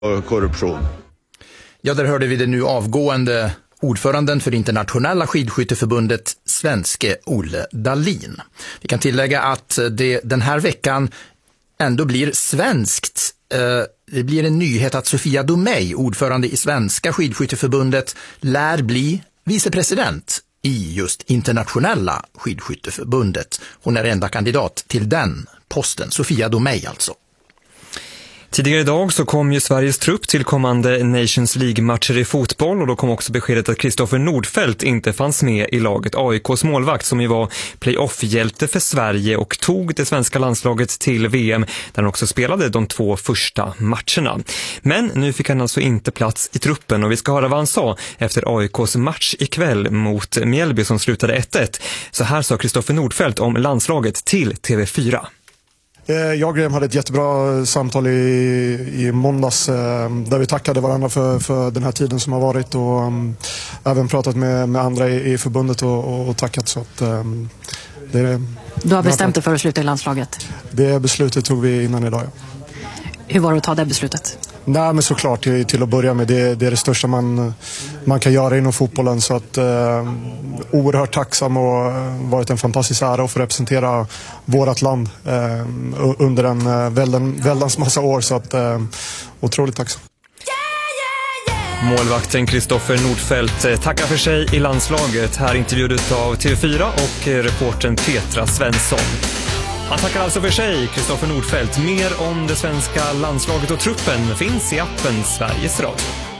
och korruption. Ja, där hörde vi det nu avgående ordföranden för internationella skidskytteförbundet, svenske Olle Dahlin. Vi kan tillägga att det den här veckan ändå blir svenskt. Det blir en nyhet att Sofia Domey, ordförande i svenska skidskytteförbundet, lär bli vicepresident i just internationella skidskytteförbundet. Hon är enda kandidat till den posten, Sofia Domey alltså. Tidigare idag så kom ju Sveriges trupp till kommande Nations League-matcher i fotboll och då kom också beskedet att Kristoffer Nordfeldt inte fanns med i laget. AIKs målvakt som ju var playoff-hjälte för Sverige och tog det svenska landslaget till VM där han också spelade de 2 första matcherna. Men nu fick han alltså inte plats i truppen och vi ska höra vad han sa efter AIKs match ikväll mot Mjällby som slutade 1-1. Så här sa Kristoffer Nordfeldt om landslaget till TV4. Jag och Graham hade ett jättebra samtal i måndags där vi tackade varandra för den här tiden som har varit och även pratat med andra i förbundet och tackat. Så att, du har bestämt dig för att sluta i landslaget? Det beslutet tog vi innan idag, ja. Hur var det att ta det beslutet? Nej, men såklart till att börja med. Det är det största man kan göra inom fotbollen. Så att oerhört tacksam och varit en fantastisk ära att få representera vårt land under en väldans massa år. Så att otroligt tacksam. Målvakten Kristoffer Nordfeldt tackar för sig i landslaget. Här intervjuet av TV4 och reportern Petra Svensson. Han tackar alltså för sig, Kristoffer Nordfeldt. Mer om det svenska landslaget och truppen finns i appen Sveriges Radio.